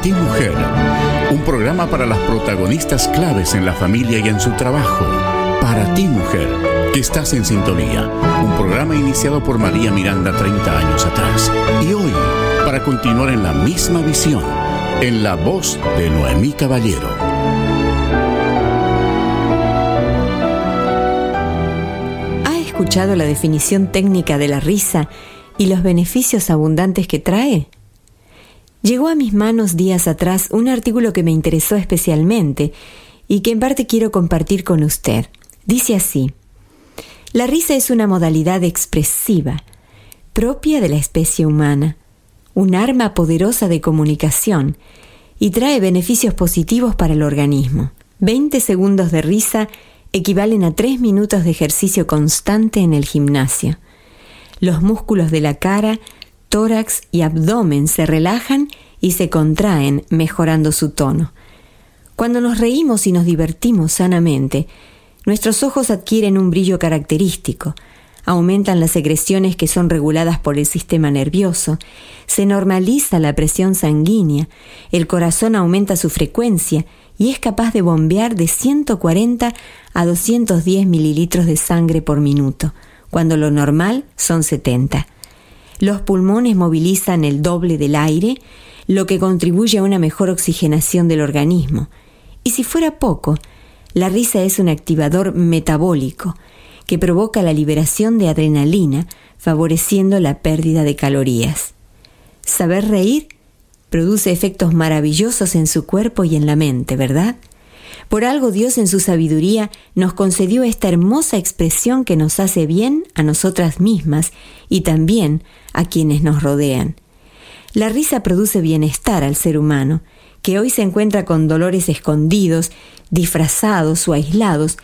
Ti Mujer, un programa para las protagonistas claves en la familia y en su trabajo. Para ti mujer, que estás en sintonía, un programa iniciado por María Miranda 30 años atrás. Y hoy, para continuar en la misma visión, en la voz de Noemí Caballero. ¿Ha escuchado la definición técnica de la risa y los beneficios abundantes que trae? Llegó a mis manos días atrás un artículo que me interesó especialmente y que en parte quiero compartir con usted. Dice así: la risa es una modalidad expresiva, propia de la especie humana, un arma poderosa de comunicación y trae beneficios positivos para el organismo. 20 segundos de risa equivalen a 3 minutos de ejercicio constante en el gimnasio. Los músculos de la cara, tórax y abdomen se relajan y se contraen, mejorando su tono. Cuando nos reímos y nos divertimos sanamente, nuestros ojos adquieren un brillo característico, aumentan las secreciones que son reguladas por el sistema nervioso, se normaliza la presión sanguínea, el corazón aumenta su frecuencia y es capaz de bombear de 140 a 210 mililitros de sangre por minuto, cuando lo normal son 70. Los pulmones movilizan el doble del aire, lo que contribuye a una mejor oxigenación del organismo. Y si fuera poco, la risa es un activador metabólico que provoca la liberación de adrenalina, favoreciendo la pérdida de calorías. Saber reír produce efectos maravillosos en su cuerpo y en la mente, ¿verdad? Por algo Dios en su sabiduría nos concedió esta hermosa expresión que nos hace bien a nosotras mismas y también a quienes nos rodean. La risa produce bienestar al ser humano, que hoy se encuentra con dolores escondidos, disfrazados o aislados,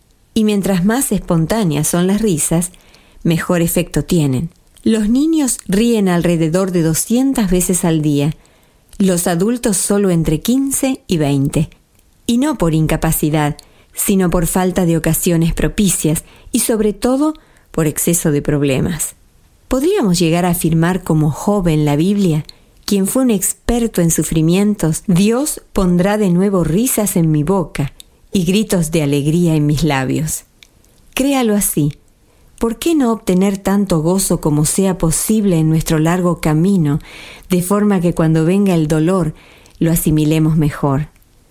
y mientras más espontáneas son las risas, mejor efecto tienen. Los niños ríen alrededor de 200 veces al día, los adultos solo entre 15 y 20. Y no por incapacidad, sino por falta de ocasiones propicias y sobre todo por exceso de problemas. ¿Podríamos llegar a afirmar como Job en la Biblia, quien fue un experto en sufrimientos: Dios pondrá de nuevo risas en mi boca y gritos de alegría en mis labios? Créalo así. ¿Por qué no obtener tanto gozo como sea posible en nuestro largo camino, de forma que cuando venga el dolor lo asimilemos mejor?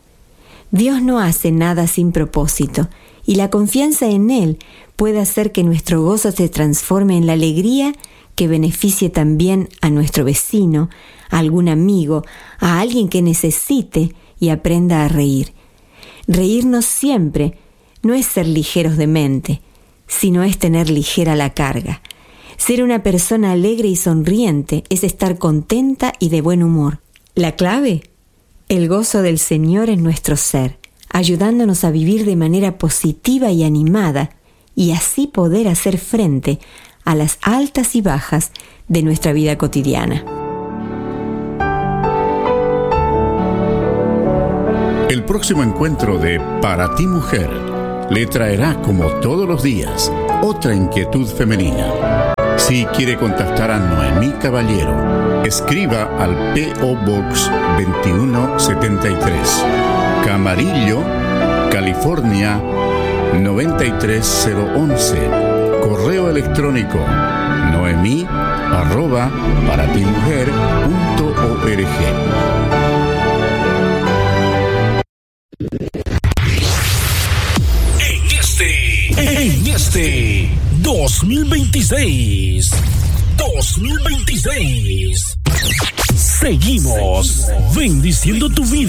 Dios no hace nada sin propósito, y la confianza en Él puede hacer que nuestro gozo se transforme en la alegría que beneficie también a nuestro vecino, a algún amigo, a alguien que necesite y aprenda a reír. Reírnos siempre no es ser ligeros de mente, sino es tener ligera la carga. Ser una persona alegre y sonriente es estar contenta y de buen humor. La clave: el gozo del Señor en nuestro ser, ayudándonos a vivir de manera positiva y animada, y así poder hacer frente a las altas y bajas de nuestra vida cotidiana. El próximo encuentro de Para ti Mujer le traerá, como todos los días, otra inquietud femenina. Si quiere contactar a Noemí Caballero, escriba al P.O. Box 2173, Camarillo, California 93011. Correo electrónico noemi@paratimujer.org. En este 2026, seguimos bendiciendo tu vida.